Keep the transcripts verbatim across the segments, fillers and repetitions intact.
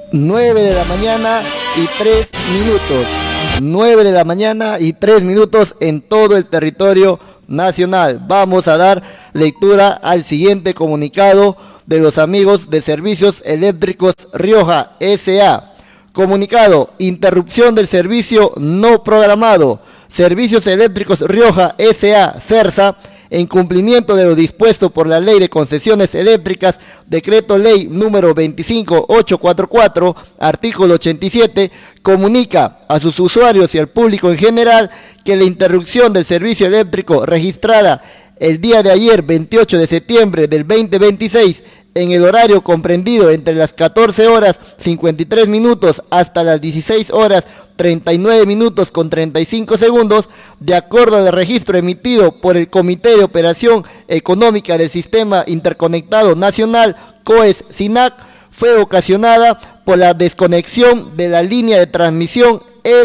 nueve de la mañana y tres minutos. nueve de la mañana y tres minutos en todo el territorio nacional. Vamos a dar lectura al siguiente comunicado de los amigos de Servicios Eléctricos Rioja S A. Comunicado: interrupción del servicio no programado. Servicios Eléctricos Rioja S A, CERSA, en cumplimiento de lo dispuesto por la Ley de Concesiones Eléctricas, Decreto Ley número veinticinco mil ochocientos cuarenta y cuatro, artículo ochenta y siete, comunica a sus usuarios y al público en general que la interrupción del servicio eléctrico registrada el día de ayer, veintiocho de septiembre del dos mil veintiséis, en el horario comprendido entre las catorce horas cincuenta y tres minutos hasta las dieciséis horas treinta y nueve minutos con treinta y cinco segundos, de acuerdo al registro emitido por el Comité de Operación Económica del Sistema Interconectado Nacional, COES-SINAC, fue ocasionada por la desconexión de la línea de transmisión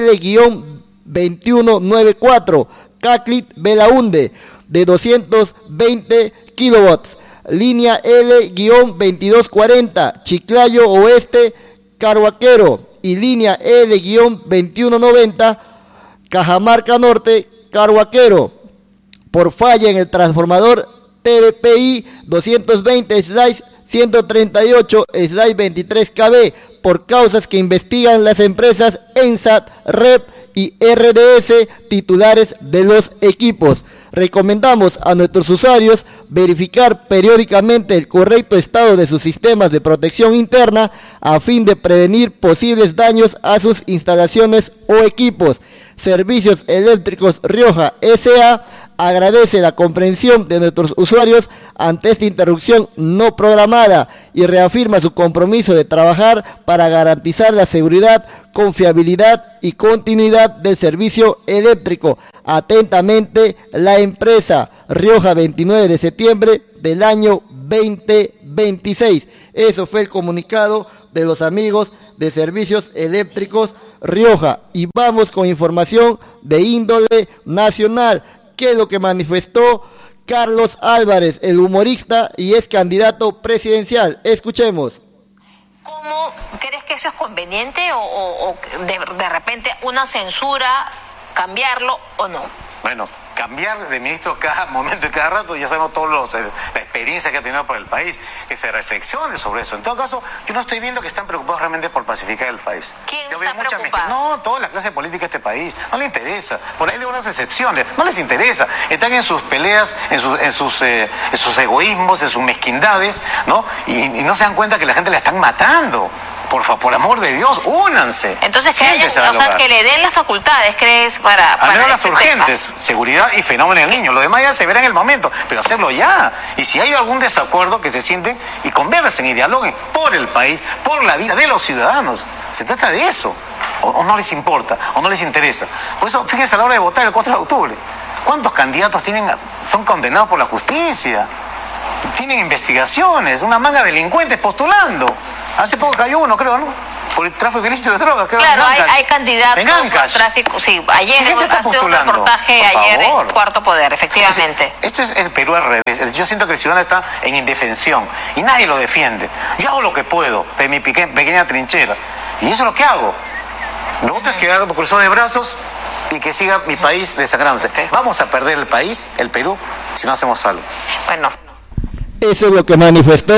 L veintiuno noventa y cuatro, Caclit Belaunde, de doscientos veinte kilovoltios, línea L veintidós cuarenta, Chiclayo Oeste, Carhuaquero, y línea L veintiuno noventa, Cajamarca Norte, Carhuaquero, por falla en el transformador T V P I doscientos veinte ciento treinta y ocho veintitrés kV, por causas que investigan las empresas ENSAT, R E P y R D S, titulares de los equipos. Recomendamos a nuestros usuarios verificar periódicamente el correcto estado de sus sistemas de protección interna a fin de prevenir posibles daños a sus instalaciones o equipos. Servicios Eléctricos Rioja S A agradece la comprensión de nuestros usuarios ante esta interrupción no programada y reafirma su compromiso de trabajar para garantizar la seguridad, confiabilidad y continuidad del servicio eléctrico. Atentamente, la empresa Rioja, veintinueve de septiembre del año veinte veintiséis. Eso fue el comunicado de los amigos de Servicios Eléctricos Rioja. Y vamos con información de índole nacional, que es lo que manifestó Carlos Álvarez, el humorista y ex candidato presidencial. Escuchemos. ¿Cómo crees que eso es conveniente o, o, o de, de repente una censura, cambiarlo o no? Bueno, cambiar de ministro cada momento y cada rato, ya sabemos todos los, la experiencia que ha tenido por el país, que se reflexione sobre eso. En todo caso, yo no estoy viendo que están preocupados realmente por pacificar el país. ¿Quién yo está veo preocupado? No, toda la clase política de este país, no le interesa. Por ahí hay unas excepciones, no les interesa. Están en sus peleas, en sus, en sus, eh, en sus egoísmos, en sus mezquindades, ¿no? Y, y no se dan cuenta que la gente la están matando. Por favor, por amor de Dios, únanse. Entonces, que, hayan, o sea, que le den las facultades, ¿crees? Para, Al menos las urgentes, tema. Seguridad y fenómeno del niño. Lo demás ya se verá en el momento, pero hacerlo ya. Y si hay algún desacuerdo, que se sienten y conversen y dialoguen por el país, por la vida de los ciudadanos. Se trata de eso. O, o no les importa, o no les interesa. Por eso, fíjense a la hora de votar el cuatro de octubre. ¿Cuántos candidatos tienen, son condenados por la justicia? Tienen investigaciones, una manga de delincuentes postulando. Hace poco cayó uno, creo, ¿no? Por el tráfico ilícito de drogas. Claro, hay, hay candidatos por tráfico. Sí, ayer hace un reportaje ayer en Cuarto Poder, efectivamente. Esto es el Perú al revés. Yo siento que el ciudadano está en indefensión y nadie lo defiende. Yo hago lo que puedo de mi pequeña trinchera y eso es lo que hago. Lo otro es quedar cruzado de brazos y que siga mi país desangrándose. Vamos a perder el país, el Perú, si no hacemos algo. Bueno. Eso es lo que manifestó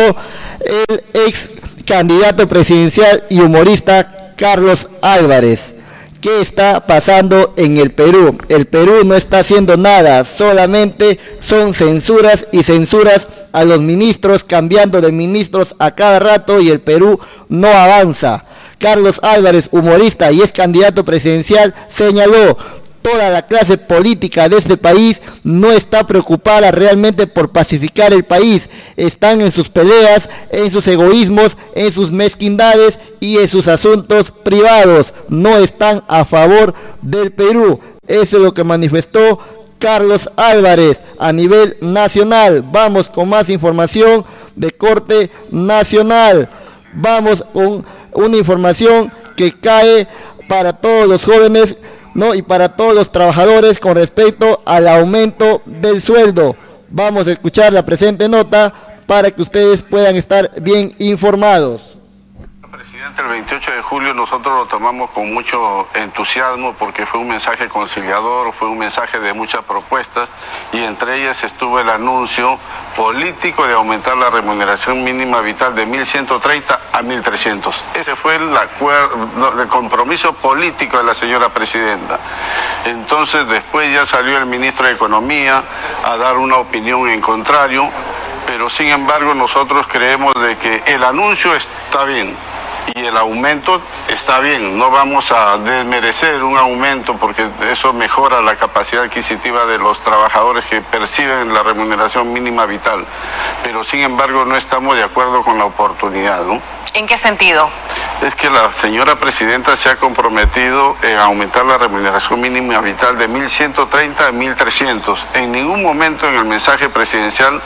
el ex candidato presidencial y humorista Carlos Álvarez. ¿Qué está pasando en el Perú? El Perú no está haciendo nada, solamente son censuras y censuras a los ministros, cambiando de ministros a cada rato y el Perú no avanza. Carlos Álvarez, humorista y ex candidato presidencial, señaló: toda la clase política de este país no está preocupada realmente por pacificar el país. Están en sus peleas, en sus egoísmos, en sus mezquindades y en sus asuntos privados. No están a favor del Perú. Eso es lo que manifestó Carlos Álvarez a nivel nacional. Vamos con más información de corte nacional. Vamos con una información que cae para todos los jóvenes, ¿no? Y para todos los trabajadores con respecto al aumento del sueldo. Vamos a escuchar la presente nota para que ustedes puedan estar bien informados. Presidente El veintiocho de julio nosotros lo tomamos con mucho entusiasmo porque fue un mensaje conciliador, fue un mensaje de muchas propuestas y entre ellas estuvo el anuncio político de aumentar la remuneración mínima vital de mil ciento treinta a mil trescientos. Ese fue el acuerdo, el compromiso político de la señora presidenta. Entonces después ya salió el ministro de Economía a dar una opinión en contrario, pero sin embargo nosotros creemos de que el anuncio está bien. Y el aumento está bien, no vamos a desmerecer un aumento porque eso mejora la capacidad adquisitiva de los trabajadores que perciben la remuneración mínima vital, pero sin embargo no estamos de acuerdo con la oportunidad, ¿no? ¿En qué sentido? Es que la señora presidenta se ha comprometido en aumentar la remuneración mínima vital de mil ciento treinta a mil trescientos. En ningún momento en el mensaje presidencial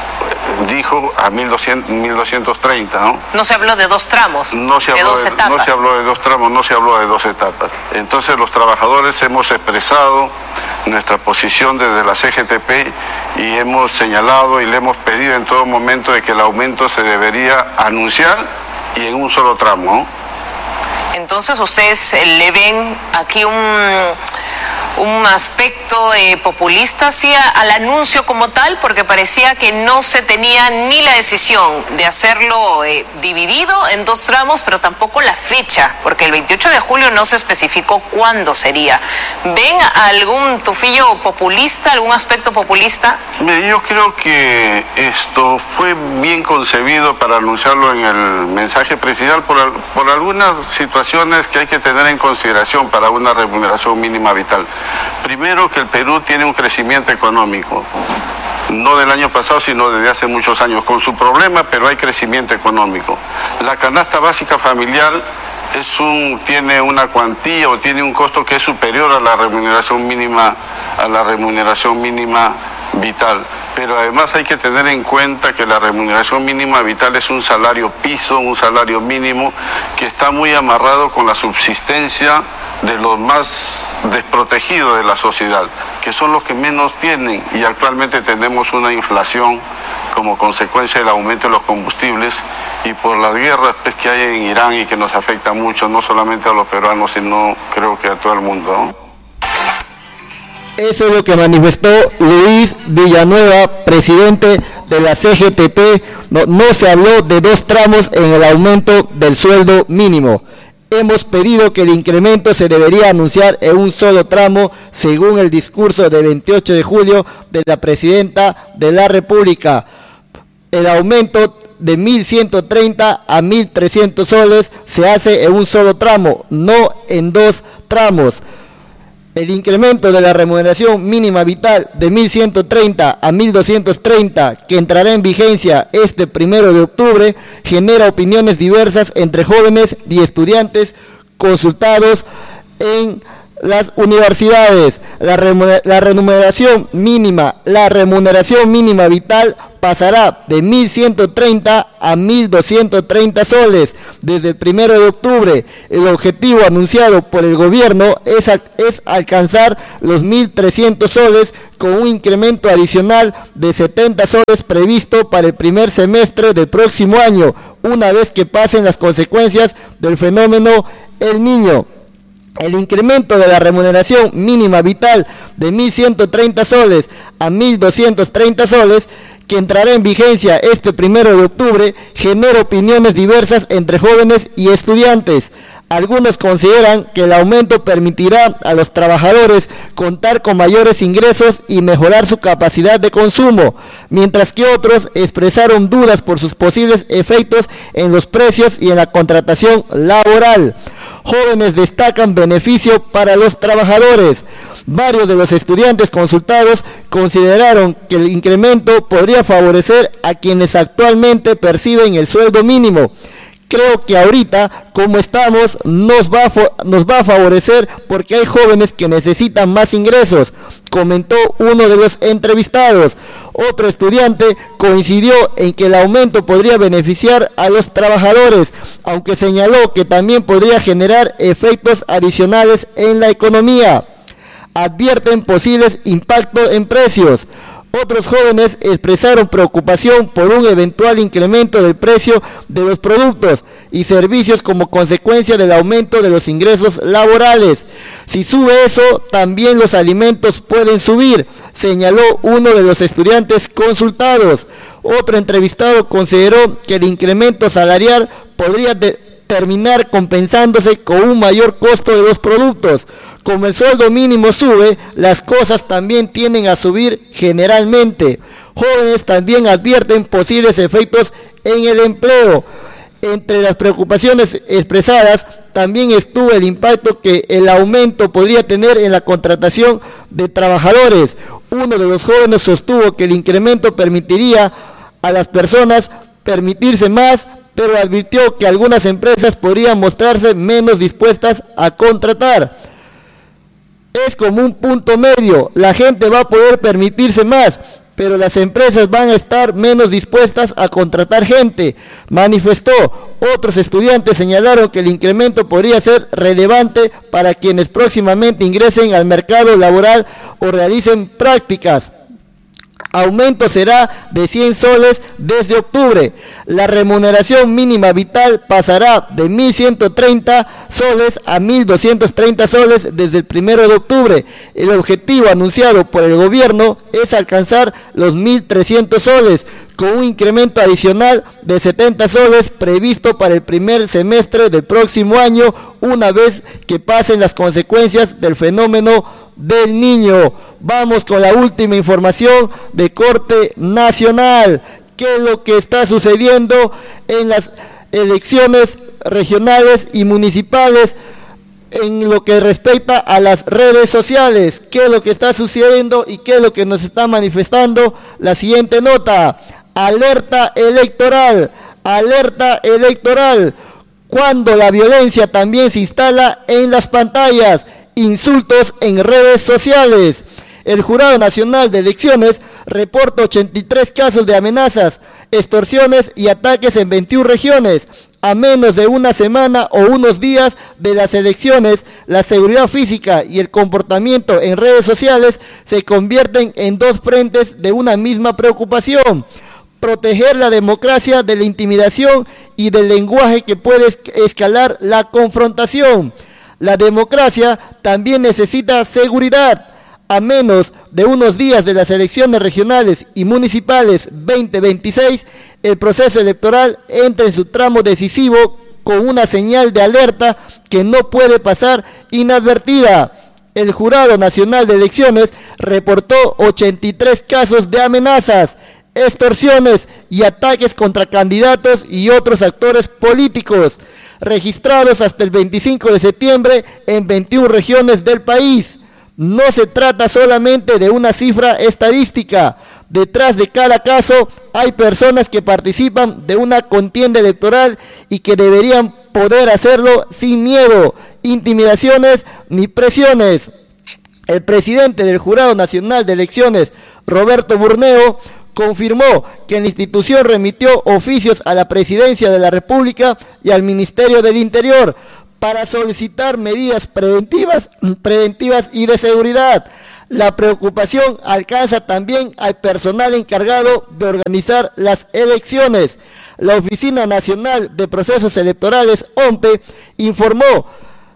dijo a mil doscientos treinta, ¿no? No se habló de dos tramos, no se de habló dos de, etapas. No se habló de dos tramos, no se habló de dos etapas. Entonces los trabajadores hemos expresado nuestra posición desde la C G T P y hemos señalado y le hemos pedido en todo momento de que el aumento se debería anunciar y en un solo tramo, ¿no? Entonces ustedes le ven aquí un, un aspecto eh, populista hacia al anuncio como tal, porque parecía que no se tenía ni la decisión de hacerlo eh, dividido en dos tramos, pero tampoco la fecha, porque el veintiocho de julio no se especificó cuándo sería. ¿Ven algún tufillo populista, algún aspecto populista? Yo creo que esto fue bien concebido para anunciarlo en el mensaje presidencial por, por algunas situaciones que hay que tener en consideración para una remuneración mínima vital. Primero, que el Perú tiene un crecimiento económico, no del año pasado, sino desde hace muchos años, con su problema, pero hay crecimiento económico. La canasta básica familiar es un, tiene una cuantía o tiene un costo que es superior a la remuneración mínima, a la remuneración mínima vital. Pero además hay que tener en cuenta que la remuneración mínima vital es un salario piso, un salario mínimo, que está muy amarrado con la subsistencia de los más desprotegidos de la sociedad, que son los que menos tienen, y actualmente tenemos una inflación como consecuencia del aumento de los combustibles y por las guerras pues, que hay en Irán y que nos afecta mucho, no solamente a los peruanos, sino creo que a todo el mundo, ¿no? Eso es lo que manifestó Luis Villanueva, presidente de la C G T P. No, no se habló de dos tramos en el aumento del sueldo mínimo. Hemos pedido que el incremento se debería anunciar en un solo tramo, según el discurso del veintiocho de julio de la presidenta de la República. El aumento de mil ciento treinta a mil trescientos soles se hace en un solo tramo, no en dos tramos. El incremento de la remuneración mínima vital de mil ciento treinta a mil doscientos treinta, que entrará en vigencia este primero de octubre, genera opiniones diversas entre jóvenes y estudiantes consultados en las universidades. La, remuner- la remuneración mínima, la remuneración mínima vital pasará de mil ciento treinta a mil doscientos treinta soles desde el primero de octubre. El objetivo anunciado por el gobierno es, a, es alcanzar los mil trescientos soles con un incremento adicional de setenta soles previsto para el primer semestre del próximo año, una vez que pasen las consecuencias del fenómeno El Niño. El incremento de la remuneración mínima vital de mil ciento treinta soles a mil doscientos treinta soles, que entrará en vigencia este primero de octubre, genera opiniones diversas entre jóvenes y estudiantes. Algunos consideran que el aumento permitirá a los trabajadores contar con mayores ingresos y mejorar su capacidad de consumo, mientras que otros expresaron dudas por sus posibles efectos en los precios y en la contratación laboral. Jóvenes destacan beneficio para los trabajadores. Varios de los estudiantes consultados consideraron que el incremento podría favorecer a quienes actualmente perciben el sueldo mínimo. Creo que ahorita, como estamos, nos va, a, nos va a favorecer porque hay jóvenes que necesitan más ingresos, comentó uno de los entrevistados. Otro estudiante coincidió en que el aumento podría beneficiar a los trabajadores, aunque señaló que también podría generar efectos adicionales en la economía. Advierten posibles impactos en precios. Otros jóvenes expresaron preocupación por un eventual incremento del precio de los productos y servicios como consecuencia del aumento de los ingresos laborales. Si sube eso, también los alimentos pueden subir, señaló uno de los estudiantes consultados. Otro entrevistado consideró que el incremento salarial podría de- terminar compensándose con un mayor costo de los productos. Como el sueldo mínimo sube, las cosas también tienden a subir generalmente. Jóvenes también advierten posibles efectos en el empleo. Entre las preocupaciones expresadas también estuvo el impacto que el aumento podría tener en la contratación de trabajadores. Uno de los jóvenes sostuvo que el incremento permitiría a las personas permitirse más, pero advirtió que algunas empresas podrían mostrarse menos dispuestas a contratar. Es como un punto medio, la gente va a poder permitirse más, pero las empresas van a estar menos dispuestas a contratar gente, manifestó. Otros estudiantes señalaron que el incremento podría ser relevante para quienes próximamente ingresen al mercado laboral o realicen prácticas. Aumento será de cien soles desde octubre. La remuneración mínima vital pasará de mil ciento treinta soles a mil doscientos treinta soles desde el primero de octubre. El objetivo anunciado por el gobierno es alcanzar los mil trescientos soles, con un incremento adicional de setenta soles previsto para el primer semestre del próximo año, una vez que pasen las consecuencias del fenómeno del Niño. Vamos con la última información de corte nacional. ¿Qué es lo que está sucediendo en las elecciones regionales y municipales en lo que respecta a las redes sociales? ¿Qué es lo que está sucediendo y qué es lo que nos está manifestando la siguiente nota? Alerta electoral, alerta electoral. Cuando la violencia también se instala en las pantallas, insultos en redes sociales. El Jurado Nacional de Elecciones reporta ochenta y tres casos de amenazas, extorsiones y ataques en veintiuna regiones. A menos de una semana o unos días de las elecciones, la seguridad física y el comportamiento en redes sociales se convierten en dos frentes de una misma preocupación: proteger la democracia de la intimidación y del lenguaje que puede escalar la confrontación. La democracia también necesita seguridad. A menos de unos días de las elecciones regionales y municipales veinte veintiséis, el proceso electoral entra en su tramo decisivo con una señal de alerta que no puede pasar inadvertida. El Jurado Nacional de Elecciones reportó ochenta y tres casos de amenazas, extorsiones y ataques contra candidatos y otros actores políticos, registrados hasta el veinticinco de septiembre en veintiuna regiones del país. No se trata solamente de una cifra estadística. Detrás de cada caso hay personas que participan de una contienda electoral y que deberían poder hacerlo sin miedo, intimidaciones ni presiones. El presidente del Jurado Nacional de Elecciones, Roberto Burneo, confirmó que la institución remitió oficios a la Presidencia de la República y al Ministerio del Interior para solicitar medidas preventivas, preventivas y de seguridad. La preocupación alcanza también al personal encargado de organizar las elecciones. La Oficina Nacional de Procesos Electorales, O M P E, informó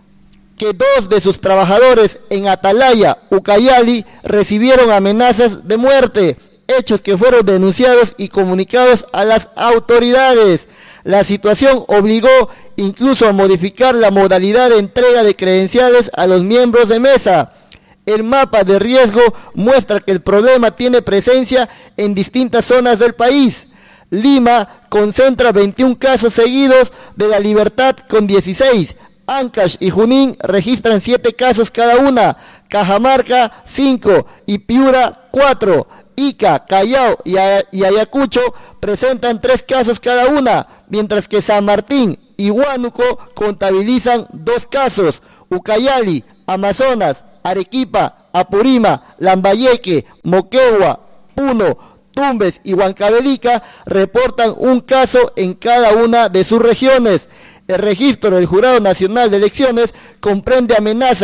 que dos de sus trabajadores en Atalaya, Ucayali, recibieron amenazas de muerte, hechos que fueron denunciados y comunicados a las autoridades. La situación obligó incluso a modificar la modalidad de entrega de credenciales a los miembros de mesa. El mapa de riesgo muestra que el problema tiene presencia en distintas zonas del país. Lima concentra veintiún casos seguidos de La Libertad con dieciséis. Ancash y Junín registran siete casos cada una. Cajamarca cinco y Piura cuatro. Ica, Callao y Ayacucho presentan tres casos cada una, mientras que San Martín y Huánuco contabilizan dos casos. Ucayali, Amazonas, Arequipa, Apurima, Lambayeque, Moquegua, Puno, Tumbes y Huancavelica reportan un caso en cada una de sus regiones. El registro del Jurado Nacional de Elecciones comprende amenazas,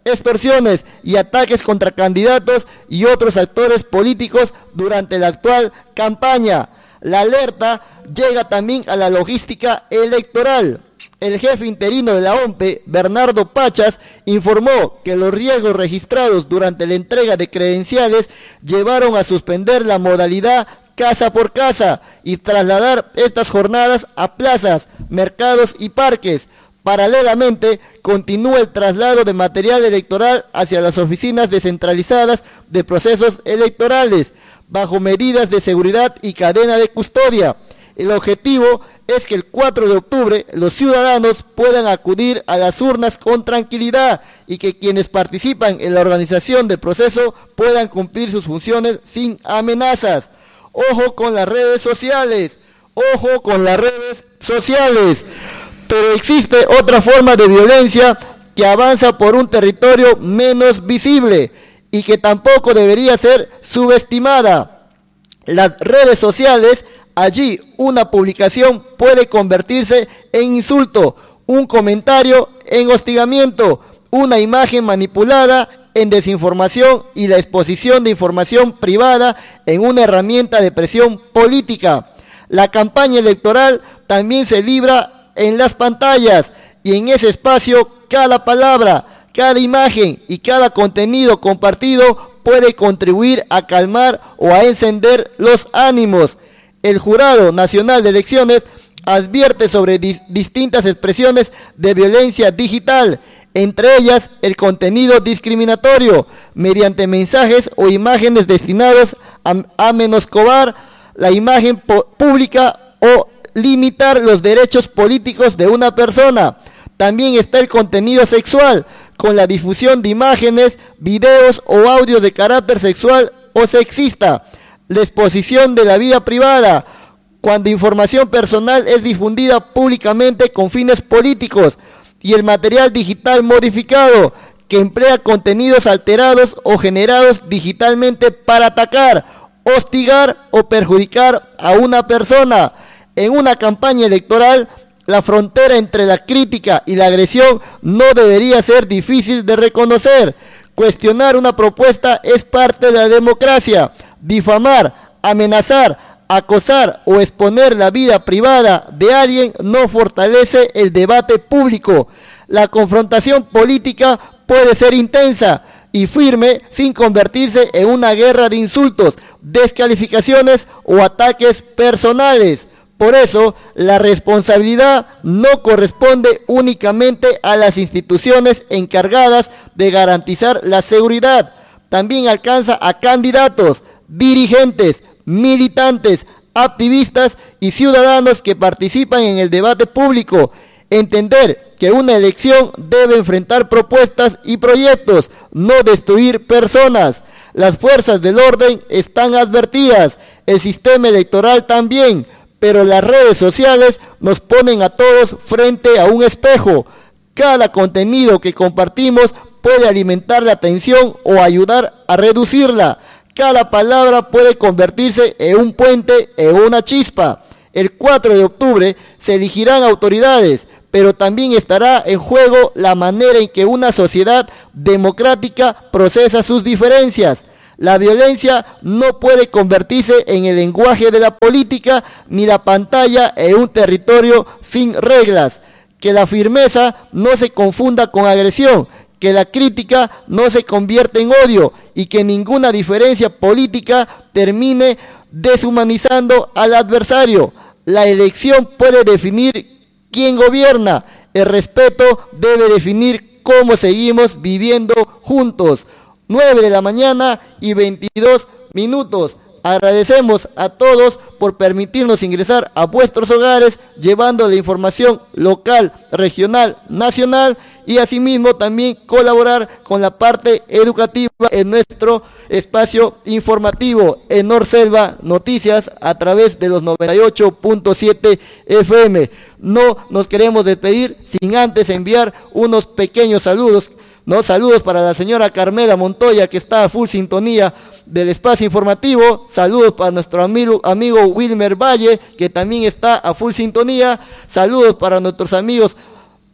extorsiones y ataques contra candidatos y otros actores políticos durante la actual campaña. La alerta llega también a la logística electoral. El jefe interino de la O M P E, Bernardo Pachas, informó que los riesgos registrados durante la entrega de credenciales llevaron a suspender la modalidad casa por casa y trasladar estas jornadas a plazas, mercados y parques. Paralelamente, continúa el traslado de material electoral hacia las oficinas descentralizadas de procesos electorales, bajo medidas de seguridad y cadena de custodia. El objetivo es que el cuatro de octubre los ciudadanos puedan acudir a las urnas con tranquilidad y que quienes participan en la organización del proceso puedan cumplir sus funciones sin amenazas. Ojo con las redes sociales, ojo con las redes sociales. Pero existe otra forma de violencia que avanza por un territorio menos visible y que tampoco debería ser subestimada. Las redes sociales, allí una publicación puede convertirse en insulto, un comentario en hostigamiento, una imagen manipulada en desinformación y la exposición de información privada en una herramienta de presión política. La campaña electoral también se libra en las pantallas y en ese espacio cada palabra, cada imagen y cada contenido compartido puede contribuir a calmar o a encender los ánimos. El Jurado Nacional de Elecciones advierte sobre di- distintas expresiones de violencia digital, entre ellas el contenido discriminatorio, mediante mensajes o imágenes destinados a, a menoscabar la imagen po- pública o limitar los derechos políticos de una persona. También está el contenido sexual, con la difusión de imágenes, videos o audios de carácter sexual o sexista. La exposición de la vida privada, cuando información personal es difundida públicamente con fines políticos. Y el material digital modificado, que emplea contenidos alterados o generados digitalmente para atacar, hostigar o perjudicar a una persona. En una campaña electoral, la frontera entre la crítica y la agresión no debería ser difícil de reconocer. Cuestionar una propuesta es parte de la democracia. Difamar, amenazar, acosar o exponer la vida privada de alguien no fortalece el debate público. La confrontación política puede ser intensa y firme sin convertirse en una guerra de insultos, descalificaciones o ataques personales. Por eso, la responsabilidad no corresponde únicamente a las instituciones encargadas de garantizar la seguridad. También alcanza a candidatos, dirigentes, militantes, activistas y ciudadanos que participan en el debate público. Entender que una elección debe enfrentar propuestas y proyectos, no destruir personas. Las fuerzas del orden están advertidas, el sistema electoral también, pero las redes sociales nos ponen a todos frente a un espejo. Cada contenido que compartimos puede alimentar la tensión o ayudar a reducirla. Cada palabra puede convertirse en un puente, en una chispa. El cuatro de octubre se elegirán autoridades, pero también estará en juego la manera en que una sociedad democrática procesa sus diferencias. La violencia no puede convertirse en el lenguaje de la política, ni la pantalla en un territorio sin reglas. Que la firmeza no se confunda con agresión, que la crítica no se convierta en odio y que ninguna diferencia política termine deshumanizando al adversario. La elección puede definir quién gobierna, el respeto debe definir cómo seguimos viviendo juntos. nueve de la mañana y veintidós minutos. Agradecemos a todos por permitirnos ingresar a vuestros hogares llevando la información local, regional, nacional y asimismo también colaborar con la parte educativa en nuestro espacio informativo en Norselva Noticias a través de los noventa y ocho punto siete F M. No nos queremos despedir sin antes enviar unos pequeños saludos. No, saludos para la señora Carmela Montoya, que está a full sintonía del espacio informativo. Saludos para nuestro amigo, amigo Wilmer Valle, que también está a full sintonía. Saludos para nuestros amigos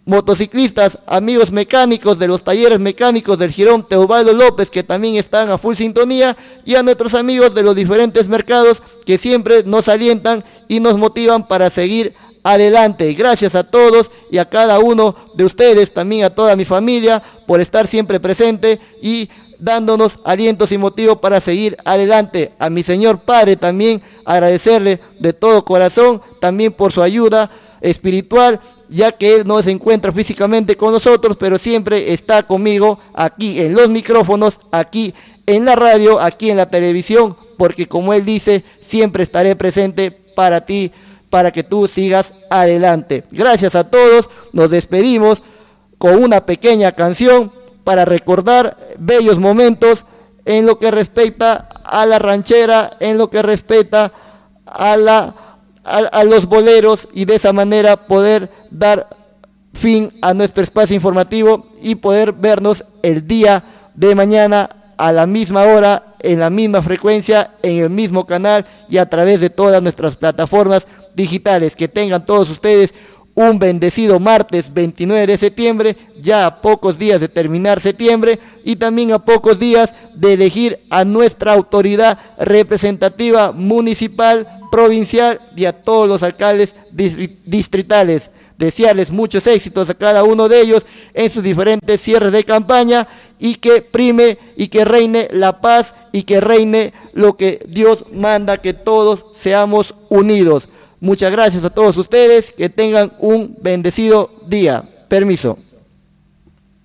motociclistas, amigos mecánicos de los talleres mecánicos del Jirón Teobaldo López, que también están a full sintonía, y a nuestros amigos de los diferentes mercados que siempre nos alientan y nos motivan para seguir adelante. Gracias a todos y a cada uno de ustedes, también a toda mi familia, por estar siempre presente y dándonos alientos y motivos para seguir adelante. A mi señor padre también agradecerle de todo corazón, también por su ayuda espiritual, ya que él no se encuentra físicamente con nosotros, pero siempre está conmigo aquí en los micrófonos, aquí en la radio, aquí en la televisión, porque como él dice, siempre estaré presente para ti, para que tú sigas adelante. Gracias a todos, nos despedimos con una pequeña canción para recordar bellos momentos en lo que respecta a la ranchera, en lo que respecta a la A, a los boleros, y de esa manera poder dar fin a nuestro espacio informativo y poder vernos el día de mañana a la misma hora, en la misma frecuencia, en el mismo canal y a través de todas nuestras plataformas digitales. Que tengan todos ustedes un bendecido martes veintinueve de septiembre, ya a pocos días de terminar septiembre y también a pocos días de elegir a nuestra autoridad representativa municipal, provincial y a todos los alcaldes distritales. Desearles muchos éxitos a cada uno de ellos en sus diferentes cierres de campaña, y que prime y que reine la paz y que reine lo que Dios manda, que todos seamos unidos. Muchas gracias a todos ustedes, que tengan un bendecido día. Permiso.